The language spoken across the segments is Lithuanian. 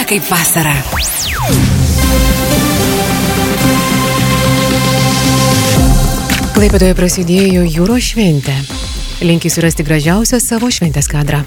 kaip vasara. Klaipėdoje prasidėjo jūros šventė. Linki surasti gražiausią savo šventės kadrą.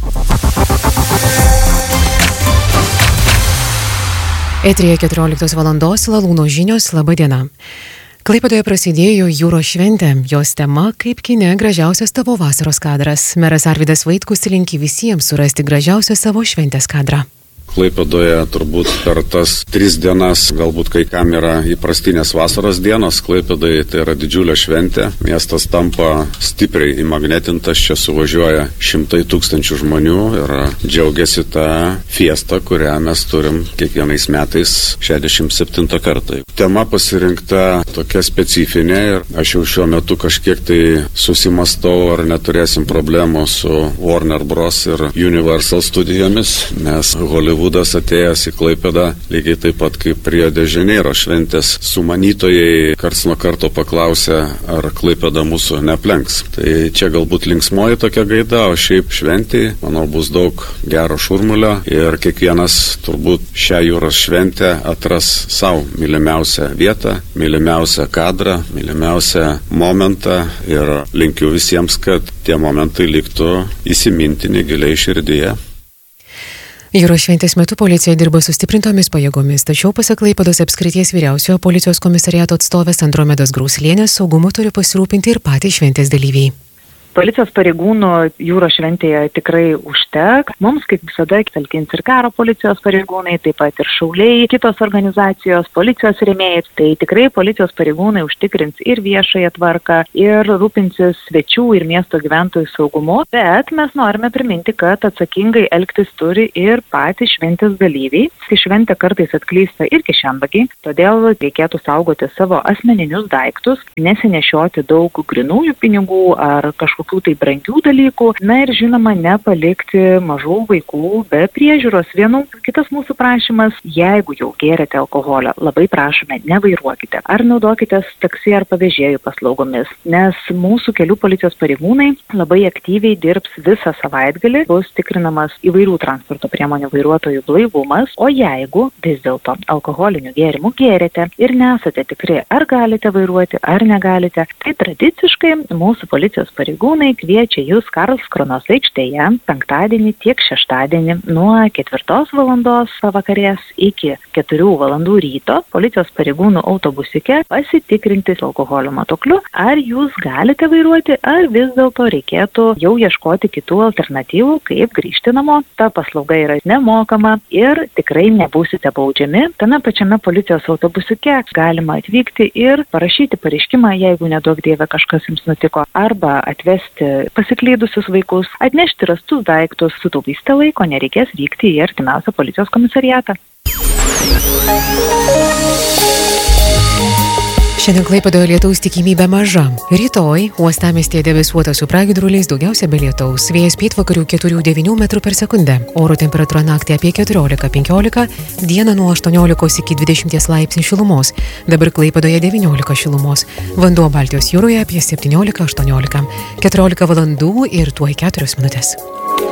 Eteryje 14 valandos Lalūno žinios. Labą dieną. Klaipėdoje prasidėjo jūros šventė. Jos tema - kaip kine gražiausias tavo vasaros kadras. Meras Arvydas Vaitkus linki visiems surasti gražiausią savo šventės kadrą. Klaipėdoje turbūt per tas 3 dienas, galbūt kai kam yra įprastinės vasaros dienos, Klaipėdoje tai yra didžiulė šventė. Miestas tampa stipriai įmagnetintas, čia suvažiuoja šimtai tūkstančių žmonių ir džiaugiasi tą fiestą, kurią mes turim kiekvienais metais 67 kartą. Tema pasirinkta tokia specifinė ir aš jau šiuo metu kažkiek tai susimastau, ar neturėsim problemų su Warner Bros. Ir Universal studijomis, nes Hollywoodas atėjęs į Klaipėdą lygiai taip pat kaip Rio de Janeiro šventės sumanytojai karts nuo karto paklausė, ar Klaipėda mūsų neaplenks. Tai čia galbūt linksmoji tokia gaida, o šiaip šventėj, manau, bus daug gero šurmulio ir kiekvienas turbūt šią jūros šventę atras savo mylimiausią vietą, mylimiausią kadrą, mylimiausią momentą ir linkiu visiems, kad tie momentai liktų įsimintini giliai širdyje. Jūros šventės metu policija dirba sustiprintomis pajėgomis, tačiau pasak Klaipėdos apskrities vyriausiojo policijos komisariato atstovės Andromedos Grauslienės saugumu turi pasirūpinti ir patys šventės dalyviai. Policijos pareigūnų jūros šventėje tikrai užtek. Mums, kaip visada, talkins ir karo policijos pareigūnai, taip pat ir šauliai, kitos organizacijos, policijos rėmėjai. Tai tikrai policijos pareigūnai užtikrins ir viešąją tvarką, ir rūpinsis svečių ir miesto gyventojų saugumu. Bet mes norime priminti, kad atsakingai elgtis turi ir patys šventės dalyviai. Šventė kartais atklysta ir kišenvagiai, todėl reikėtų saugoti savo asmeninius daiktus, nesinešioti daug grynųjų pinigų ar kažkokių tai brangių dalykų, na ir žinoma nepalikti mažų vaikų be priežiūros vienų. Kitas mūsų prašymas, jeigu jau gėrėte alkoholio, labai prašome, nevairuokite ar naudokitės taksi ar pavėžėjų paslaugomis, nes mūsų kelių policijos pareigūnai labai aktyviai dirbs visą savaitgalį, bus tikrinamas įvairių transporto priemonių vairuotojų blaivumas, o jeigu vis dėlto alkoholinių gėrimų gėrėte ir nesate tikri, ar galite vairuoti, ar negalite, tai tradiciškai mūsų policijos pareigūnai kviečia jūs Karlskronos aikštėje penktadienį tiek šeštadienį nuo 4 valandos pavakarės iki 4 valandų ryto policijos pareigūnų autobusike pasitikrinti alkoholio matuokliu, ar jūs galite vairuoti, ar vis dėlto reikėtų jau ieškoti kitų alternatyvų, kaip grįžti namo. Ta paslauga yra nemokama ir tikrai nebūsite baudžiami. Tame pačiame policijos autobusike galima atvykti ir parašyti pareiškimą, jeigu neduok dieve kažkas jums nutiko, arba atvesti pasiklydusius vaikus, atnešti rastus daiktus, sutaupysite laiko, nereikės vykti į artimiausią policijos komisariatą. Šiandien Klaipėdoje lietaus tikimybė maža. Rytoj uostamiestyje debesuota su pragiedruliais, daugiausia be lietaus. Vėjas pietvakarių 4–9 metrų per sekundę. Oro temperatūra naktį apie 14–15, dieną nuo 18 iki 20 laipsnių šilumos. Dabar Klaipėdoje 19 šilumos. Vanduo Baltijos jūroje apie 17–18. 14 valandų ir tuoj 4 minutės.